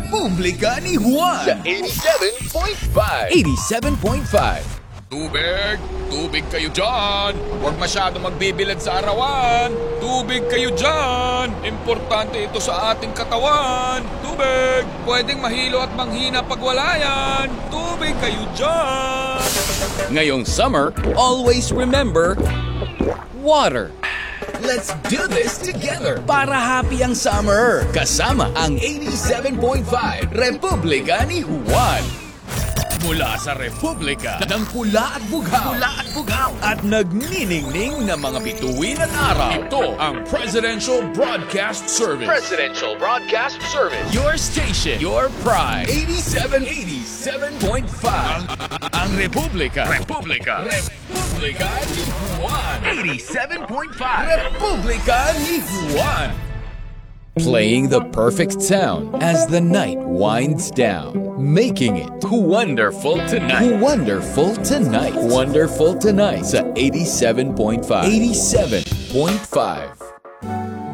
Republika ni Juan sa 87.5. 87.5. Tubig! Tubig kayo dyan! Huwag masyado magbibilad sa arawan! Tubig kayo dyan! Importante ito sa ating katawan! Tubig! Pwedeng mahilo at manghina pag wala yan! Tubig kayo dyan! Ngayong summer, always remember water. Let's do this together para happy ang summer. Kasama ang 87.5 Republika ni Juan. Mula sa Republika ng pula at bugaw. At nagniningning na mga bituin at araw. Ito ang Presidential Broadcast Service. Your station, your pride. 87.5 ang Republika ni Juan. 87.5 Republika ni Juan. Playing the perfect sound as the night winds down, making it wonderful tonight. Wonderful tonight sa 87.5. 87.5.